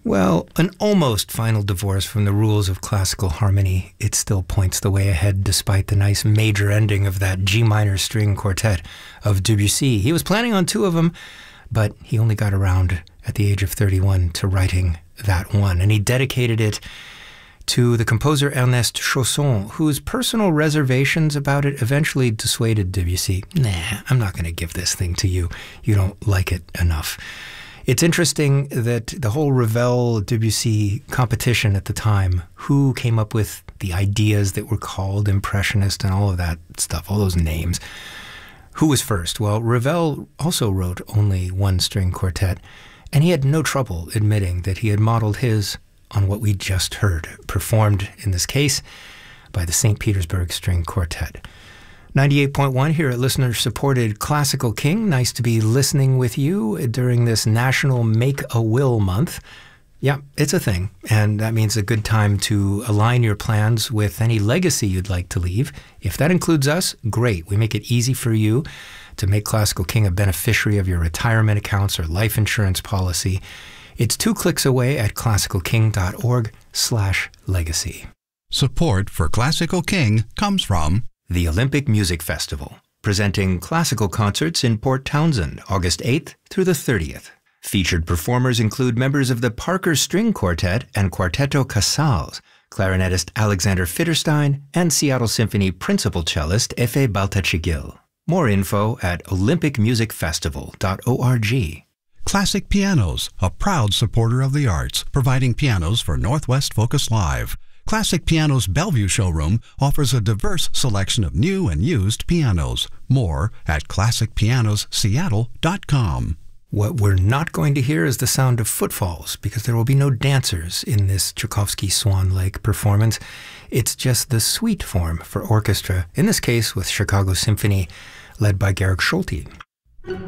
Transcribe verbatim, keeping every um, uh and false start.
Well, an almost final divorce from the rules of classical harmony, it still points the way ahead despite the nice major ending of that G minor string quartet of Debussy. He was planning on two of them, but he only got around at the age of thirty-one to writing that one, and he dedicated it to the composer Ernest Chausson, whose personal reservations about it eventually dissuaded Debussy. Nah, I'm not going to give this thing to you. You don't like it enough. It's interesting that the whole Ravel-Debussy competition at the time, who came up with the ideas that were called Impressionist and all of that stuff, all those names, who was first? Well, Ravel also wrote only one string quartet, and he had no trouble admitting that he had modeled his on what we just heard, performed in this case by the Saint Petersburg String Quartet. ninety-eight point one here at listener-supported Classical King. Nice to be listening with you during this National Make-A-Will Month. Yeah, it's a thing, and that means a good time to align your plans with any legacy you'd like to leave. If that includes us, great. We make it easy for you to make Classical King a beneficiary of your retirement accounts or life insurance policy. It's two clicks away at classicalking.org slash legacy. Support for Classical King comes from the Olympic Music Festival, presenting classical concerts in Port Townsend, August eighth through the thirtieth. Featured performers include members of the Parker String Quartet and Quartetto Casals, clarinetist Alexander Fitterstein, and Seattle Symphony principal cellist Efe Baltachigil. More info at olympic music festival dot org. Classic Pianos, a proud supporter of the arts, providing pianos for Northwest Focus Live. Classic Pianos Bellevue showroom offers a diverse selection of new and used pianos. More at classic pianos seattle dot com. What we're not going to hear is the sound of footfalls, because there will be no dancers in this Tchaikovsky Swan Lake performance. It's just the suite form for orchestra, in this case with Chicago Symphony, led by Georg Solti.